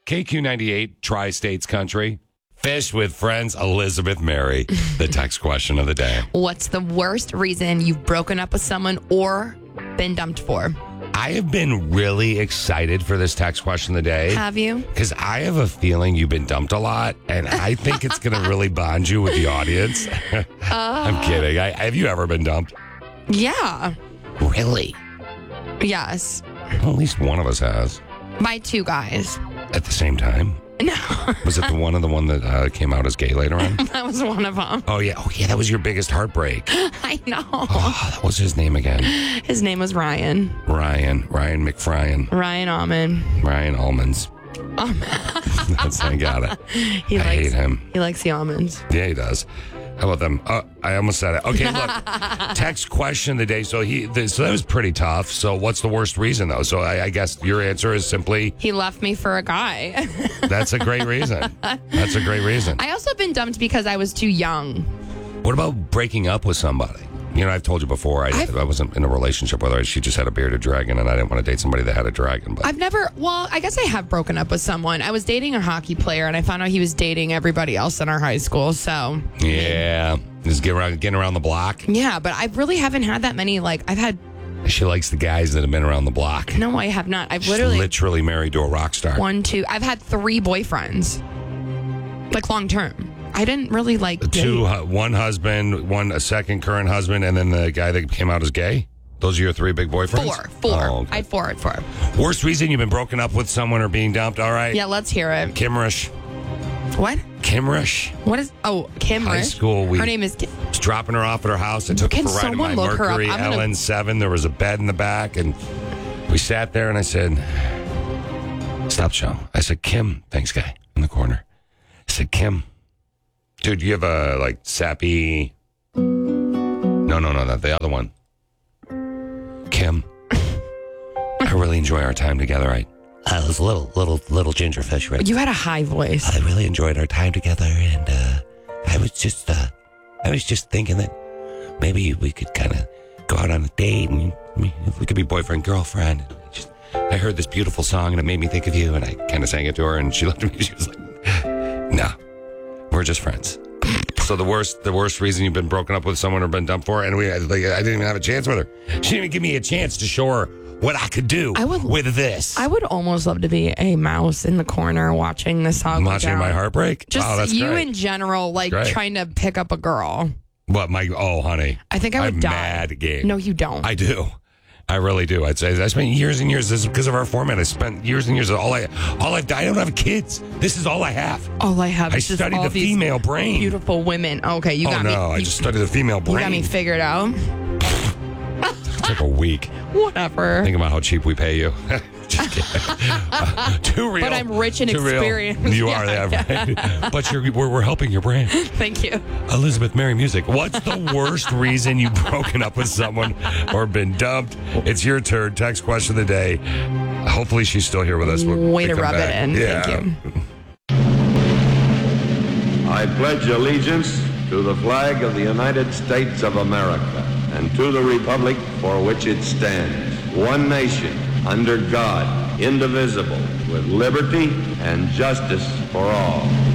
KQ98, Tri-States Country. Fish with friends, Elizabeth Mary. The text question of the day. What's the worst reason you've broken up with someone or been dumped for? I have been really excited for this text question of the day. Have you? Because I have a feeling you've been dumped a lot, and I think it's going to really bond you with the audience. I'm kidding. Have you ever been dumped? Yeah. Really? Yes. Well, at least one of us has. By two guys. At the same time? No. Was it the one that came out as gay later on? That was one of them. Oh, yeah. That was your biggest heartbreak. I know. Oh, what was his name again? His name was Ryan. Ryan McFryan. Ryan Almond. Ryan Almonds. I got it. I hate him. He likes the almonds. Yeah, he does. How about them? I almost said it. Okay, look. Text question of the day. So that was pretty tough. So what's the worst reason, though? So I guess your answer is simply... He left me for a guy. That's a great reason. That's a great reason. I also been dumped because I was too young. What about breaking up with somebody? You know, I've told you before, I wasn't in a relationship with her. She just had a bearded dragon, and I didn't want to date somebody that had a dragon. But I guess I have broken up with someone. I was dating a hockey player, and I found out he was dating everybody else in our high school, so... Yeah, just getting around the block. Yeah, but I really haven't had that many, I've had... She likes the guys that have been around the block. No, I have not. She's literally married to a rock star. I've had 3 boyfriends. Long term. I didn't really one husband, a second current husband, and then the guy that came out as gay? Those are your 3 big boyfriends? 4. Oh, okay. I had 4. Worst reason you've been broken up with someone or being dumped? All right. Yeah, let's hear it. Kimrish. What? Kimrish. What is... Oh, Kimrish. High school. Her name is... was dropping her off at her house. I took her for a ride in my Mercury LN7. There was a bed in the back, and we sat there, and I said, stop the show. I said, Kim, thanks, guy, in the corner. I said, Kim, dude, you have a, sappy... No, not the other one. Kim, I really enjoy our time together. I was a little ginger fish, right? You had a high voice. I really enjoyed our time together, and I was just thinking that maybe we could kind of go out on a date, and we could be boyfriend, girlfriend. I heard this beautiful song, and it made me think of you, and I kind of sang it to her, and she looked at me, she was like, no, we're just friends. So the worst reason you've been broken up with someone or been dumped for, and I didn't even have a chance with her. She didn't even give me a chance to show her what I could do with this. I would almost love to be a mouse in the corner watching this all go watching down. My heartbreak? Just that's you great. in general, trying to pick up a girl. What, honey. I think I would die. Mad at game. No, you don't. I do. I really do. I'd say I spent years and years. This is because of our format. I spent years and years. I don't have kids. This is all I have. All I have. I studied the female brain. Beautiful women. Okay, you got me. I just studied the female brain. You got me figured out. It took a week. Whatever. Think about how cheap we pay you. Just kidding. Too real. But I'm rich in experience. Real. You are that, right? But we're helping your brand. Thank you. Elizabeth Mary Music. What's the worst reason you've broken up with someone or been dumped? It's your turn. Text question of the day. Hopefully she's still here with us. Way to rub it in. Yeah. Thank you. I pledge allegiance to the flag of the United States of America and to the republic for which it stands, one nation, under God, indivisible, with liberty and justice for all.